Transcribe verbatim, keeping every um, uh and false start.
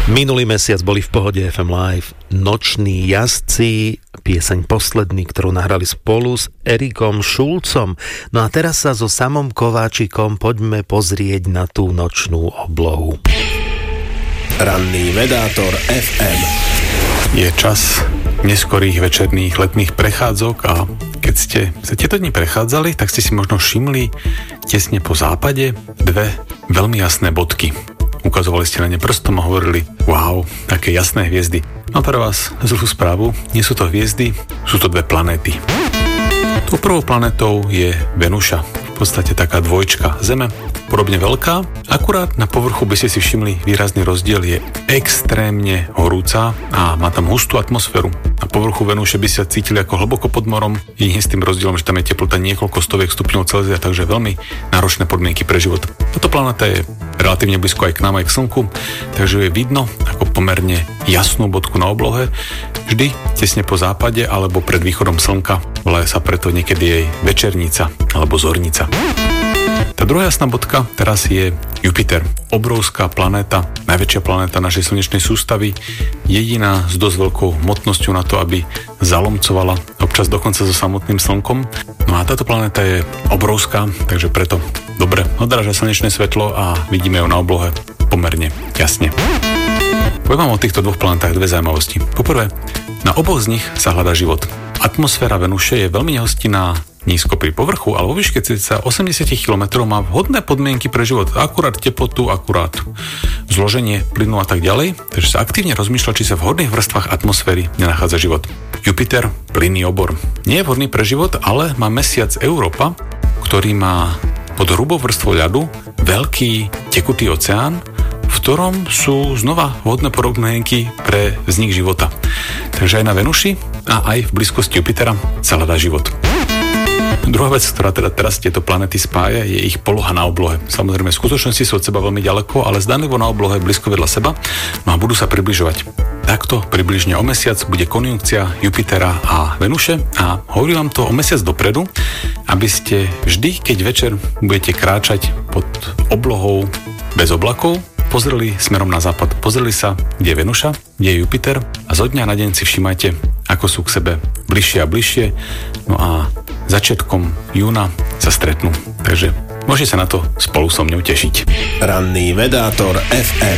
Minulý mesiac boli v Pohode ef em Live Noční jazdci, pieseň Posledný, ktorú nahrali spolu s Erikom Šulcom. No a teraz sa so Samom Kováčikom poďme pozrieť na tú nočnú oblohu. Ranný vedátor ef em. Je čas neskorých večerných letných prechádzok a keď ste sa tieto dni prechádzali, tak ste si možno všimli tesne po západe dve veľmi jasné bodky. Ukazovali ste na ne prstom a hovorili: wow, aké jasné hviezdy. No pre vás zlú správu, nie sú to hviezdy, sú to dve planéty. Tou prvou planétou je Venuša, v podstate taká dvojčka Zeme, podobne veľká, akurát na povrchu by ste si všimli výrazný rozdiel, je extrémne horúca a má tam hustú atmosféru. Na povrchu Venuše by sa cítili ako hlboko pod morom, jedine s tým rozdielom, že tam je teplota niekoľko stoviek stupňov Celzia, takže veľmi náročné podmienky pre život. Táto planéta je relatívne blízko aj k nám, aj k Slnku, takže je vidno ako pomerne jasnú bodku na oblohe, vždy tesne po západe alebo pred východom Slnka. Volá sa preto niekedy jej večernica alebo zornica. Tá druhá jasná bodka teraz je Jupiter. Obrovská planéta, najväčšia planéta našej slnečnej sústavy, jediná s dosť veľkou hmotnosťou na to, aby zalomcovala, občas dokonca so samotným Slnkom. No a táto planéta je obrovská, takže preto dobre odráža slnečné svetlo a vidíme ju na oblohe pomerne jasne. Poviem vám o týchto dvoch planetách dve zaujímavosti. Poprvé, na oboch z nich sa hľadá život. Atmosféra Venuše je veľmi nehostinná nízko pri povrchu, ale vo výške cca osemdesiat kilometrov má vhodné podmienky pre život. Akurát teplotu, akurát zloženie plynu a tak ďalej. Takže sa aktívne rozmýšľa, či sa v horných vrstvách atmosféry nenachádza život. Jupiter, plynný obor. Nie je vhodný pre život, ale má mesiac Európa, ktorý má pod hrubou vrstvou ľadu veľký tekutý oceán, v ktorom sú znova vhodné podmienky pre vznik života. Takže aj na Venuši a aj v blízkosti Jupitera sa hľadá život. Druhá vec, ktorá teda teraz tieto planety spája, je ich poloha na oblohe. Samozrejme, v skutočnosti sú od seba veľmi ďaleko, ale zdanlivo na oblohe blízko vedľa seba, no a budú sa približovať. Takto približne o mesiac bude konjunkcia Jupitera a Venuše a hovorím vám to o mesiac dopredu, aby ste vždy, keď večer budete kráčať pod oblohou bez oblakov, pozreli smerom na západ, pozreli sa, kde je Venuša, kde je Jupiter a zo dňa na deň si všimajte, ako sú k sebe bližšie a bližšie, no a začiatkom júna sa stretnú. Takže môžete sa na to spolu so mnou tešiť. Ranný vedátor ef em.